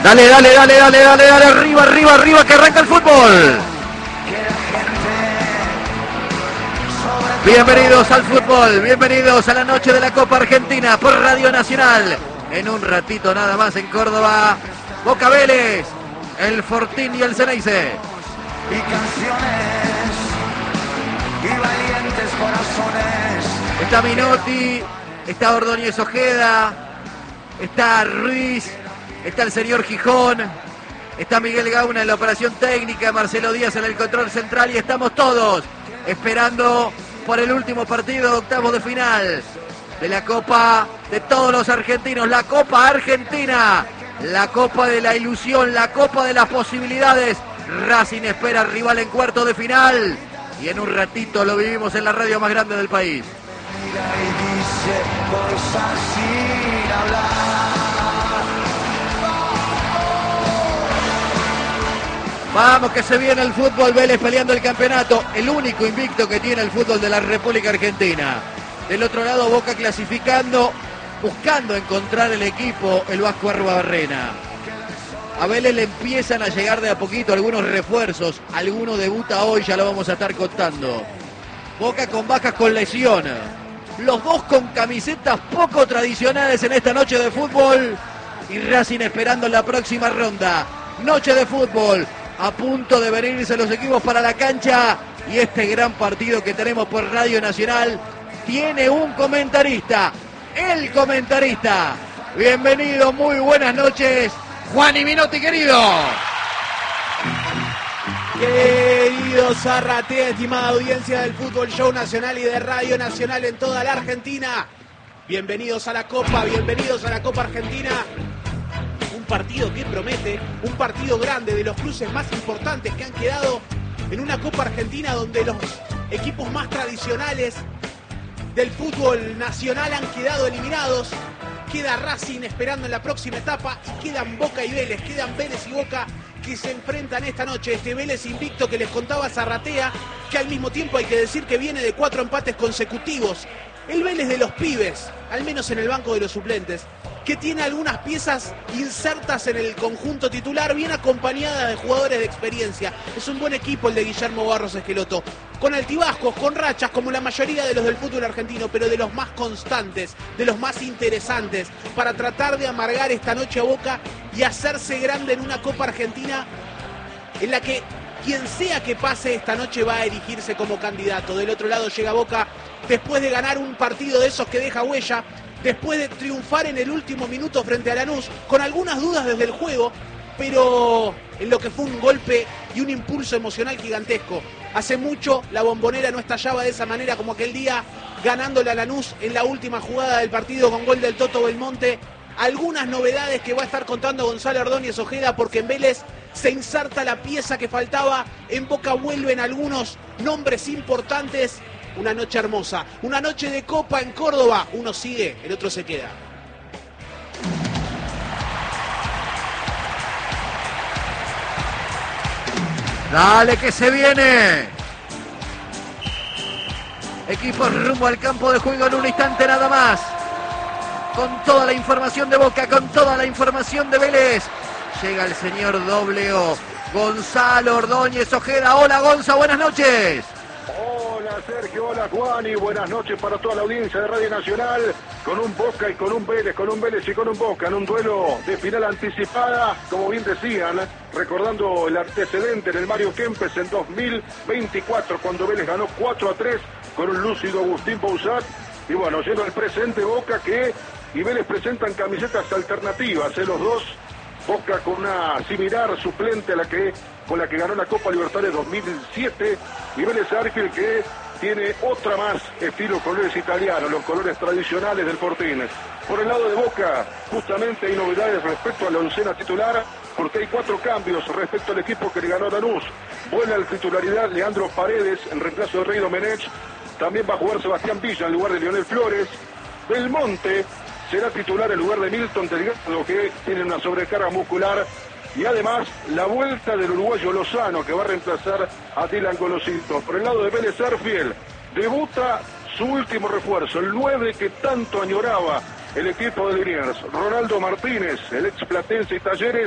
Dale, dale, dale, dale, dale, dale, arriba, arriba, arriba, que arranca el fútbol. Bienvenidos al fútbol, bienvenidos a la noche de la Copa Argentina por Radio Nacional. En un ratito nada más en Córdoba, Boca Vélez, el Fortín y el Ceneice. Y canciones y valientes corazones. Está Minotti, está Ordóñez Ojeda, está Ruiz, está el señor Gijón, está Miguel Gauna en la operación técnica, Marcelo Díaz en el control central y estamos todos esperando por el último partido de octavos de final de la Copa de todos los argentinos, la Copa Argentina, la Copa de la ilusión, la Copa de las posibilidades. Racing espera rival en cuarto de final y en un ratito lo vivimos en la radio más grande del país. Mira y dice cosas sin hablar. Vamos que se viene el fútbol, Vélez peleando el campeonato, el único invicto que tiene el fútbol de la República Argentina. Del otro lado Boca clasificando, buscando encontrar el equipo, el Vasco Arruabarrena. A Vélez le empiezan a llegar de a poquito algunos refuerzos, alguno debuta hoy, ya lo vamos a estar contando. Boca con bajas con lesión, los dos con camisetas poco tradicionales en esta noche de fútbol y Racing esperando en la próxima ronda. Noche de fútbol, a punto de venirse los equipos para la cancha y este gran partido que tenemos por Radio Nacional tiene un comentarista, el comentarista. Bienvenido, muy buenas noches, Juan y Minotti, querido. Querido Zarratea, estimada audiencia del Fútbol Show Nacional y de Radio Nacional en toda la Argentina. Bienvenidos a la Copa, bienvenidos a la Copa Argentina. Un partido que promete, un partido grande, de los cruces más importantes que han quedado en una Copa Argentina donde los equipos más tradicionales del fútbol nacional han quedado eliminados. Queda Racing esperando en la próxima etapa y quedan Boca y Vélez, quedan Vélez y Boca que se enfrentan esta noche. Este Vélez invicto que les contaba Zarratea, que al mismo tiempo hay que decir que viene de 4 empates consecutivos. El Vélez de los pibes, al menos en el banco de los suplentes, que tiene algunas piezas insertas en el conjunto titular, bien acompañadas de jugadores de experiencia. Es un buen equipo el de Guillermo Barros Esqueloto, con altibajos, con rachas, como la mayoría de los del fútbol argentino, pero de los más constantes, de los más interesantes, para tratar de amargar esta noche a Boca y hacerse grande en una Copa Argentina en la que quien sea que pase esta noche va a erigirse como candidato. Del otro lado llega Boca después de ganar un partido de esos que deja huella, después de triunfar en el último minuto frente a Lanús, con algunas dudas desde el juego, pero en lo que fue un golpe y un impulso emocional gigantesco. Hace mucho la Bombonera no estallaba de esa manera como aquel día, ganándole a Lanús en la última jugada del partido con gol del Toto Belmonte. Algunas novedades que va a estar contando Gonzalo Ordóñez Ojeda, porque en Vélez se inserta la pieza que faltaba, en Boca vuelven algunos nombres importantes. Una noche hermosa, una noche de Copa en Córdoba. Uno sigue, el otro se queda. Dale que se viene. Equipos rumbo al campo de juego en un instante nada más. Con toda la información de Boca, con toda la información de Vélez. Llega el señor O, Gonzalo Ordóñez Ojeda. Hola Gonza, buenas noches. Hola Sergio, hola Juan y buenas noches para toda la audiencia de Radio Nacional, con un Boca y con un Vélez y con un Boca en un duelo de final anticipada, como bien decían, recordando el antecedente en el Mario Kempes en 2024, cuando Vélez ganó 4-3 con un lúcido Agustín Bouzat, y bueno, llega el presente Boca y Vélez presentan camisetas alternativas, los dos. Boca con una similar suplente a con la que ganó la Copa Libertadores 2007 y Vélez Arfield que tiene otra más estilo colores italianos, los colores tradicionales del Fortín. Por el lado de Boca, justamente hay novedades respecto a la oncena titular, porque hay 4 cambios respecto al equipo que le ganó a Lanús. Vuelve a la titularidad Leandro Paredes en reemplazo de Rey Domenech. También va a jugar Sebastián Villa en lugar de Lionel Flores. Belmonte será titular en lugar de Milton Delgado, que tiene una sobrecarga muscular. Y además, la vuelta del uruguayo Lozano, que va a reemplazar a Dylan Golosito. Por el lado de Vélez Arfield, debuta su último refuerzo, el 9 que tanto añoraba el equipo de Liniers. Ronaldo Martínez, el ex Platense y Talleres,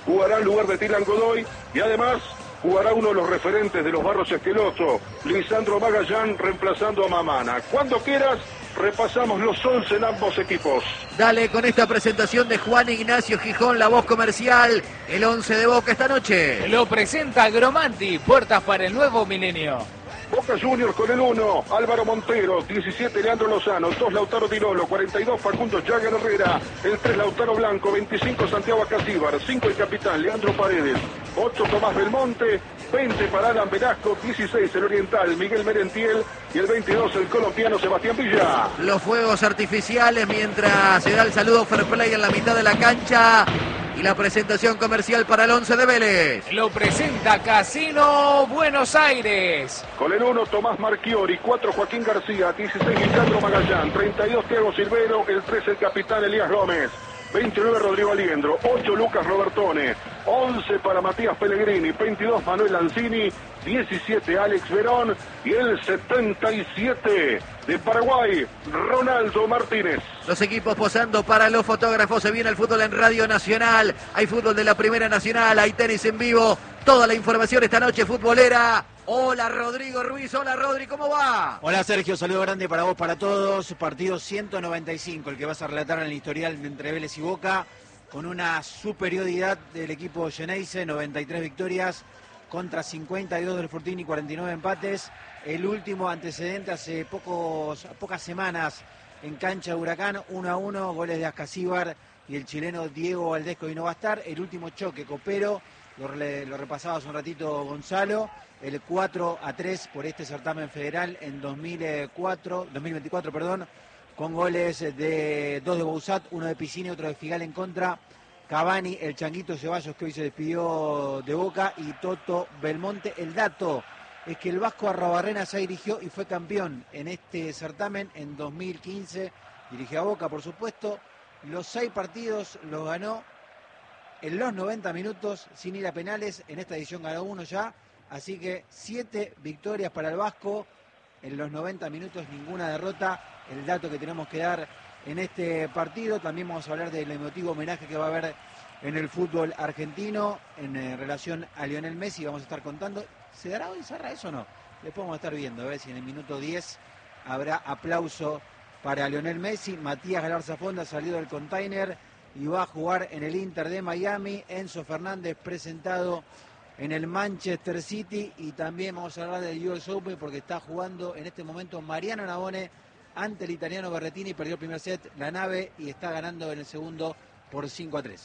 jugará en lugar de Tilan Godoy y además jugará uno de los referentes de los Barros Esqueloto, Lisandro Magallán, reemplazando a Mamana. Cuando quieras, repasamos los 11 en ambos equipos. Dale con esta presentación de Juan Ignacio Gijón, la voz comercial, el 11 de Boca esta noche. Lo presenta Gromanti, puertas para el nuevo milenio. Boca Juniors con el 1, Álvaro Montero, 17 Leandro Lozano, 2 Lautaro Tirolo, 42 Facundo Jagger Herrera, el 3 Lautaro Blanco, 25 Santiago Acasíbar, 5 el capitán Leandro Paredes, 8 Tomás Belmonte, 20 para Alan Velasco, 16 el oriental Miguel Merentiel y el 22 el colombiano Sebastián Villa. Los fuegos artificiales mientras se da el saludo fair play en la mitad de la cancha. Y la presentación comercial para el 11 de Vélez. Lo presenta Casino Buenos Aires. Con el 1 Tomás Marchiori, 4 Joaquín García, 16 Lisandro Magallán, 32 Thiago Silvero, el 3 el capitán Elías Gómez, 29 Rodrigo Aliendro, 8 Lucas Robertone, 11 para Matías Pellegrini, 22 Manuel Lanzini, 17 Alex Verón y el 77 de Paraguay, Ronaldo Martínez. Los equipos posando para los fotógrafos. Se viene el fútbol en Radio Nacional. Hay fútbol de la Primera Nacional, hay tenis en vivo. Toda la información esta noche futbolera. Hola Rodrigo Ruiz, hola Rodri, ¿cómo va? Hola Sergio, saludo grande para vos, para todos. Partido 195, el que vas a relatar en el historial entre Vélez y Boca, con una superioridad del equipo Geneise, 93 victorias contra 52 del Fortín y 49 empates. El último antecedente hace pocas semanas en cancha de Huracán, 1-1, goles de Ascasíbar y el chileno Diego Valdés, que hoy no va a estar. El último choque copero, lo repasaba hace un ratito Gonzalo, el 4-3 por este certamen federal en 2024, con goles de 2 de Bouzat, 1 de Piscini, otro de Figal en contra, Cavani, el Changuito Ceballos, que hoy se despidió de Boca, y Toto Belmonte. El dato es que el Vasco Arrobarrena ya dirigió y fue campeón en este certamen en 2015, dirigió a Boca, por supuesto. Los 6 partidos los ganó en los 90 minutos sin ir a penales. En esta edición ganó 1 ya, así que 7 victorias para el Vasco en los 90 minutos, ninguna derrota. El dato que tenemos que dar en este partido. También vamos a hablar del emotivo homenaje que va a haber en el fútbol argentino en relación a Lionel Messi. Vamos a estar contando. ¿Se dará hoy, Sarra, eso o no? Después vamos a estar viendo, a ver si en el minuto 10 habrá aplauso para Lionel Messi. Matías Galarza Fonda salió del container y va a jugar en el Inter de Miami. Enzo Fernández presentado en el Manchester City. Y también vamos a hablar del US Open porque está jugando en este momento Mariano Navone ante el italiano Berrettini. Perdió el primer set la nave y está ganando en el segundo por 5-3.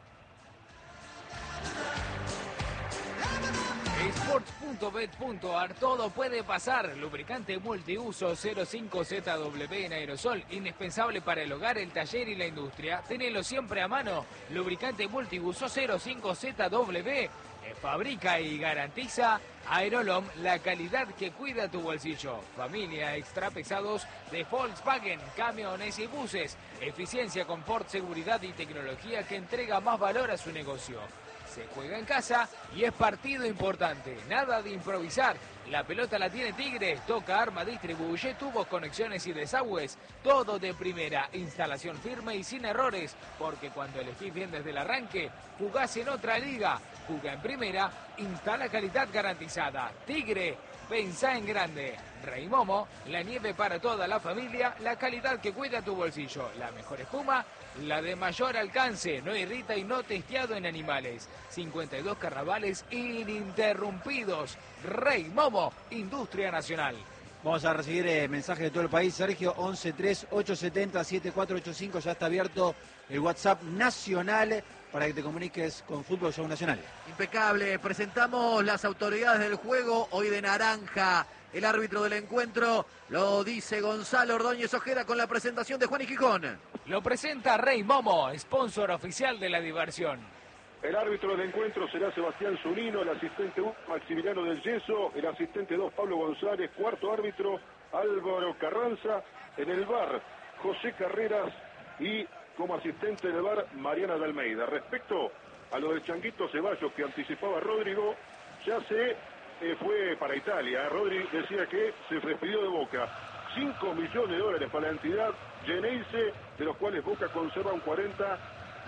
Sports.bet.ar, todo puede pasar. Lubricante multiuso 05ZW en aerosol, indispensable para el hogar, el taller y la industria. Tenelo siempre a mano. Lubricante multiuso 05ZW. Fabrica y garantiza Aerolom, la calidad que cuida tu bolsillo. Familia extra pesados de Volkswagen, camiones y buses. Eficiencia, confort, seguridad y tecnología que entrega más valor a su negocio. Se juega en casa y es partido importante. Nada de improvisar. La pelota la tiene Tigre. Toca, arma, distribuye, tubos, conexiones y desagües. Todo de primera. Instalación firme y sin errores. Porque cuando elegís bien desde el arranque, jugás en otra liga. Juga en primera, instala calidad garantizada. Tigre, pensá en grande. Rey Momo, la nieve para toda la familia, la calidad que cuida tu bolsillo. La mejor espuma, la de mayor alcance, no irrita y no testeado en animales. 52 carnavales ininterrumpidos. Rey Momo, Industria Nacional. Vamos a recibir mensajes de todo el país. Sergio, 1138707485. Ya está abierto el WhatsApp nacional para que te comuniques con Fútbol Show Nacional. Impecable. Presentamos las autoridades del juego. Hoy de naranja el árbitro del encuentro. Lo dice Gonzalo Ordóñez Ojeda con la presentación de Juan y Gijón. Lo presenta Rey Momo, sponsor oficial de la diversión. El árbitro del encuentro será Sebastián Zunino, el asistente 1 Maximiliano del Yeso, el asistente 2 Pablo González, cuarto árbitro Álvaro Carranza, en el VAR José Carreras y como asistente del VAR Mariana de Almeida. Respecto a lo del Changuito Ceballos que anticipaba Rodrigo, ya se fue para Italia. Rodri decía que se despidió de Boca. 5 millones de dólares para la entidad Geneise, de los cuales Boca conserva un 40%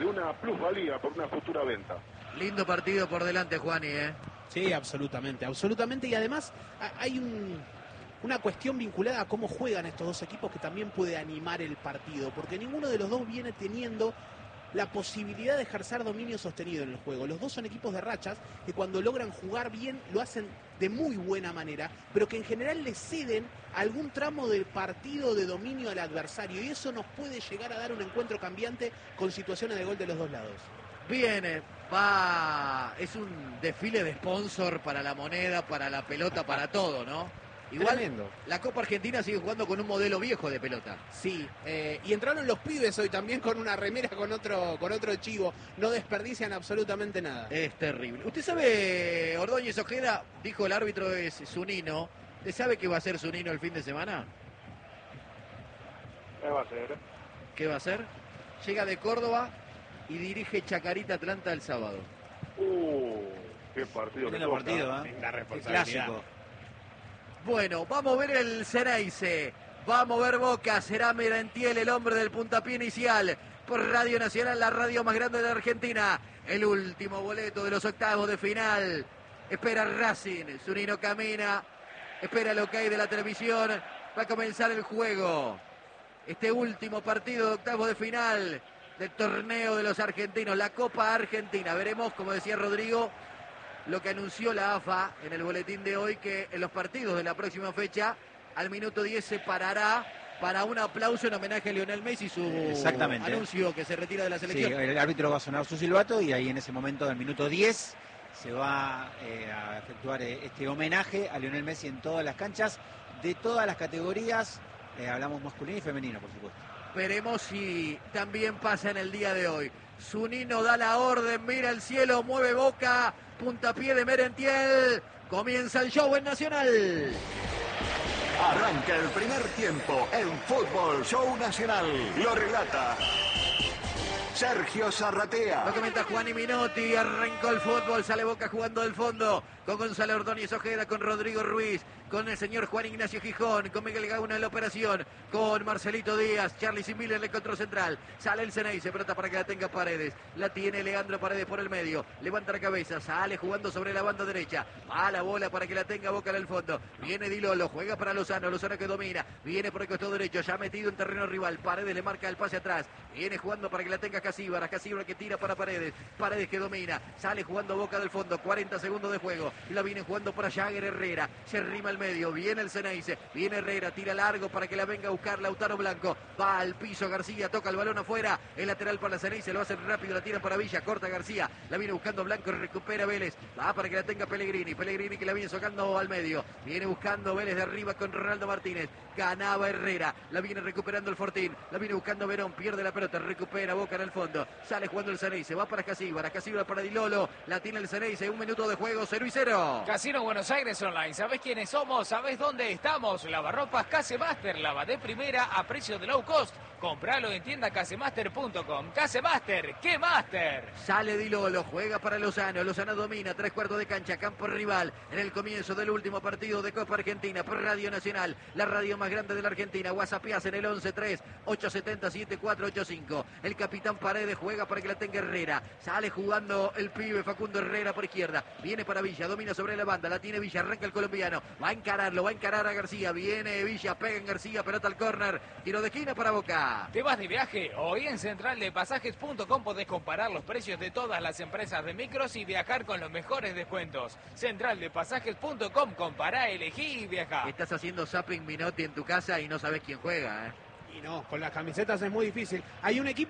de una plusvalía por una futura venta. Lindo partido por delante, Juani, ¿eh? Sí, absolutamente, absolutamente. Y además hay una cuestión vinculada a cómo juegan estos dos equipos que también puede animar el partido, porque ninguno de los dos viene teniendo la posibilidad de ejercer dominio sostenido en el juego. Los dos son equipos de rachas que cuando logran jugar bien lo hacen de muy buena manera, pero que en general le ceden algún tramo del partido de dominio al adversario, y eso nos puede llegar a dar un encuentro cambiante con situaciones de gol de los dos lados. Viene, es un desfile de sponsor para la moneda, para la pelota, para todo, ¿no? Igual, Tremendo. la Copa Argentina sigue jugando con un modelo viejo de pelota. Sí, y entraron los pibes hoy también con una remera con otro chivo. No desperdician absolutamente nada. Es terrible. ¿Usted sabe, Ordóñez Ojeda, dijo el árbitro es Zunino, ¿usted sabe qué va a hacer Zunino el fin de semana? ¿Qué va a ser? ¿Qué va a hacer? Llega de Córdoba y dirige Chacarita Atlanta el sábado. Qué partido. Lindo partido, ¿eh? La Qué responsabilidad. clásico. Bueno, vamos a ver el Ceneice. Vamos a ver Boca. Será Merentiel el hombre del puntapié inicial. Por Radio Nacional, la radio más grande de Argentina. El último boleto de los octavos de final. Espera Racing. Zunino camina. Espera lo que hay de la televisión. Va a comenzar el juego. Este último partido de octavos de final del torneo de los argentinos. La Copa Argentina. Veremos, como decía Rodrigo, lo que anunció la AFA en el boletín de hoy, que en los partidos de la próxima fecha, al minuto 10 se parará para un aplauso en homenaje a Lionel Messi, su anuncio que se retira de la selección. Sí, el árbitro va a sonar su silbato y ahí en ese momento, del minuto 10, se va a efectuar este homenaje a Lionel Messi en todas las canchas, de todas las categorías, hablamos masculino y femenino, por supuesto. Veremos si también pasa en el día de hoy. Zunino da la orden, mira el cielo, mueve Boca, puntapié de Merentiel. Comienza el show en Nacional. Arranca el primer tiempo en Fútbol Show Nacional. Lo relata Sergio Zarratea. Lo comenta Juani Minotti, arrancó el fútbol, sale Boca jugando del fondo, con Gonzalo Ordóñez Ojeda, con Rodrigo Ruiz, con el señor Juan Ignacio Gijón, con Miguel Gauna en la operación, con Marcelito Díaz, Charlie Simil en el control central, sale el Ceneice, pelota para que la tenga Paredes, la tiene Leandro Paredes por el medio, levanta la cabeza, sale jugando sobre la banda derecha, va la bola para que la tenga Boca en el fondo, viene Di Lolo, juega para Lozano que domina, viene por el costado derecho, ya metido en terreno rival, Paredes le marca el pase atrás, viene jugando para que la tenga Casíbar que tira para Paredes que domina, sale jugando Boca del fondo, 40 segundos de juego, la viene jugando para Jagger Herrera, se arrima al medio, viene el Ceneice, viene Herrera, tira largo para que la venga a buscar Lautaro Blanco, va al piso García, toca el balón afuera, el lateral para Ceneice, lo hace rápido, la tira para Villa, corta García, la viene buscando Blanco, recupera Vélez, va para que la tenga Pellegrini que la viene socando al medio, viene buscando Vélez de arriba con Ronaldo Martínez, ganaba Herrera, la viene recuperando el Fortín, la viene buscando Verón, pierde la pelota, recupera Boca en el fondo, sale jugando el Ceneice, va para Casíbar para Di Lolo, la tiene el Ceneice, 1 minuto de juego, 0-0. Casino Buenos Aires Online, ¿sabés quiénes somos? ¿Sabés dónde estamos? Lavarropas Casemaster, lava de primera a precio de low cost. Compralo en tiendacasemaster.com. Casemaster, ¿qué Master? Sale Di Lolo, juega para Lozano domina, 3/4 de cancha, campo rival, en el comienzo del último partido de Copa Argentina, por Radio Nacional, la radio más grande de la Argentina, WhatsAppías en el 11-3-870-7485. El capitán Paredes juega para que la tenga Herrera, sale jugando el pibe Facundo Herrera por izquierda, viene para Villa, domina sobre la banda, la tiene Villa, arranca el colombiano, va a encarar a García, viene Villa, pega en García, pelota al córner, tiro de esquina para Boca. ¿Te vas de viaje? Hoy en centraldepasajes.com podés comparar los precios de todas las empresas de micros y viajar con los mejores descuentos. Centraldepasajes.com, compará, elegí y viajá. Estás haciendo zapping Minotti en tu casa y no sabes quién juega, Y no, con las camisetas es muy difícil. Hay un equipo